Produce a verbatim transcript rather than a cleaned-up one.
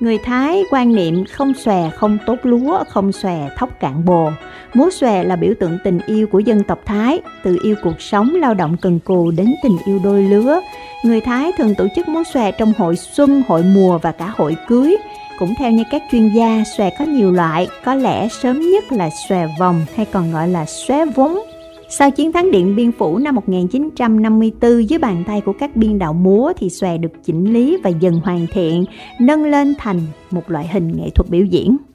Người Thái quan niệm không xòe không tốt lúa, không xòe thóc cạn bồ. Múa xòe là biểu tượng tình yêu của dân tộc Thái, từ yêu cuộc sống lao động cần cù đến tình yêu đôi lứa. Người Thái thường tổ chức múa xòe trong hội xuân, hội mùa và cả hội cưới. Cũng theo như các chuyên gia, xòe có nhiều loại, có lẽ sớm nhất là xòe vòng hay còn gọi là xóe vốn. Sau chiến thắng Điện Biên Phủ năm một nghìn chín trăm năm mươi tư, dưới bàn tay của các biên đạo múa thì xòe được chỉnh lý và dần hoàn thiện, nâng lên thành một loại hình nghệ thuật biểu diễn.